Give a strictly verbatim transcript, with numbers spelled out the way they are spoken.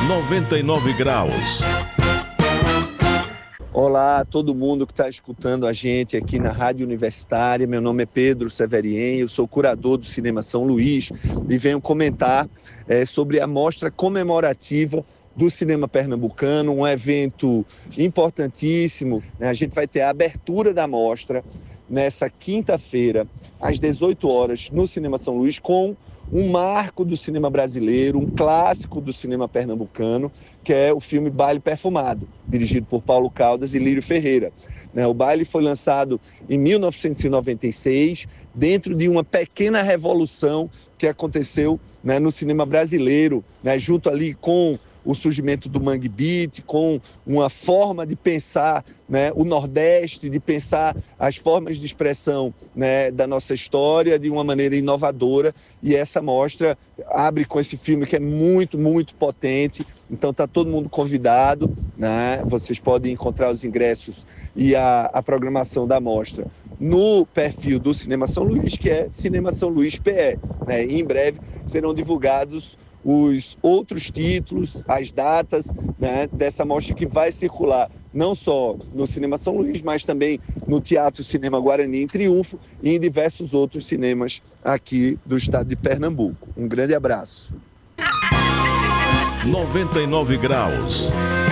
noventa e nove graus. Olá a todo mundo que está escutando a gente aqui na Rádio Universitária. Meu nome é Pedro Severien, eu sou curador do Cinema São Luís e venho comentar é, sobre a mostra comemorativa do cinema pernambucano, um evento importantíssimo, né? A gente vai ter a abertura da mostra nessa quinta-feira, às dezoito horas, no Cinema São Luís, com um marco do cinema brasileiro, um clássico do cinema pernambucano, que é o filme Baile Perfumado, dirigido por Paulo Caldas e Lírio Ferreira. O Baile foi lançado em mil novecentos e noventa e seis, dentro de uma pequena revolução que aconteceu, né, no cinema brasileiro, né, junto ali com o surgimento do Mangue Beat, com uma forma de pensar, né, o Nordeste, de pensar as formas de expressão, né, da nossa história de uma maneira inovadora. E essa mostra abre com esse filme que é muito, muito potente. Então está todo mundo convidado, né? Vocês podem encontrar os ingressos e a, a programação da mostra no perfil do Cinema São Luís, que é Cinema São Luís P E, né? E em breve serão divulgados os outros títulos, as datas, né, dessa mostra que vai circular não só no Cinema São Luís, mas também no Teatro Cinema Guarani em Triunfo e em diversos outros cinemas aqui do estado de Pernambuco. Um grande abraço. noventa e nove graus.